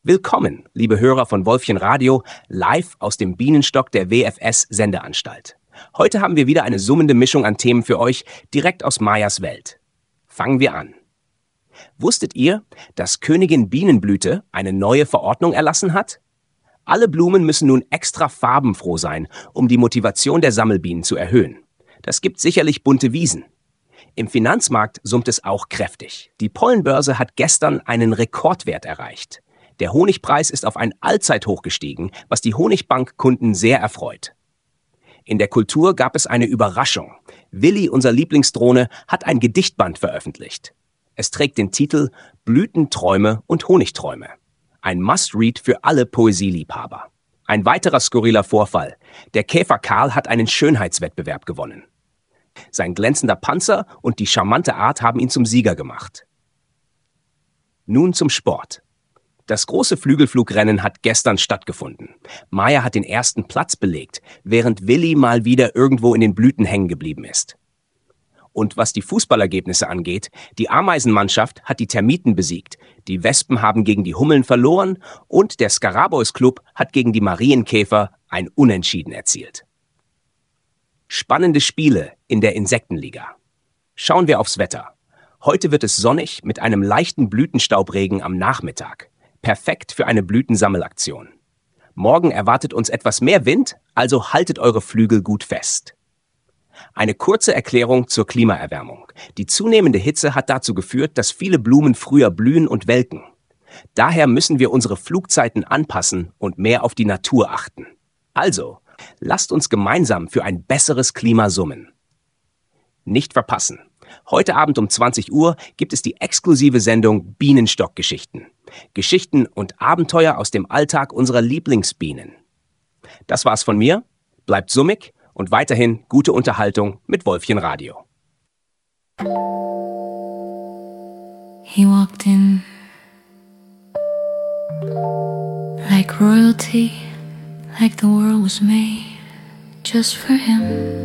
Willkommen, liebe Hörer von Wolfchen Radio, live aus dem Bienenstock der WFS-Sendeanstalt. Heute haben wir wieder eine summende Mischung an Themen für euch, direkt aus Mayas Welt. Fangen wir an. Wusstet ihr, dass Königin Bienenblüte eine neue Verordnung erlassen hat? Alle Blumen müssen nun extra farbenfroh sein, um die Motivation der Sammelbienen zu erhöhen. Das gibt sicherlich bunte Wiesen. Im Finanzmarkt summt es auch kräftig. Die Pollenbörse hat gestern einen Rekordwert erreicht. Der Honigpreis ist auf ein Allzeithoch gestiegen, was die Honigbankkunden sehr erfreut. In der Kultur gab es eine Überraschung. Willi, unser Lieblingsdrohne, hat ein Gedichtband veröffentlicht. Es trägt den Titel Blütenträume und Honigträume. Ein Must-Read für alle Poesieliebhaber. Ein weiterer skurriler Vorfall. Der Käfer Karl hat einen Schönheitswettbewerb gewonnen. Sein glänzender Panzer und die charmante Art haben ihn zum Sieger gemacht. Nun zum Sport. Das große Flügelflugrennen hat gestern stattgefunden. Maya hat den ersten Platz belegt, während Willi mal wieder irgendwo in den Blüten hängen geblieben ist. Und was die Fußballergebnisse angeht, die Ameisenmannschaft hat die Termiten besiegt, die Wespen haben gegen die Hummeln verloren und der Scarabeus Club hat gegen die Marienkäfer ein Unentschieden erzielt. Spannende Spiele in der Insektenliga. Schauen wir aufs Wetter. Heute wird es sonnig mit einem leichten Blütenstaubregen am Nachmittag. Perfekt für eine Blütensammelaktion. Morgen erwartet uns etwas mehr Wind, also haltet eure Flügel gut fest. Eine kurze Erklärung zur Klimaerwärmung. Die zunehmende Hitze hat dazu geführt, dass viele Blumen früher blühen und welken. Daher müssen wir unsere Flugzeiten anpassen und mehr auf die Natur achten. Also, lasst uns gemeinsam für ein besseres Klima summen. Nicht verpassen. Heute Abend um 20 Uhr gibt es die exklusive Sendung Bienenstock-Geschichten. Geschichten und Abenteuer aus dem Alltag unserer Lieblingsbienen. Das war's von mir. Bleibt summig und weiterhin gute Unterhaltung mit Wolfchen Radio. He walked in like royalty, like the world was made just for him.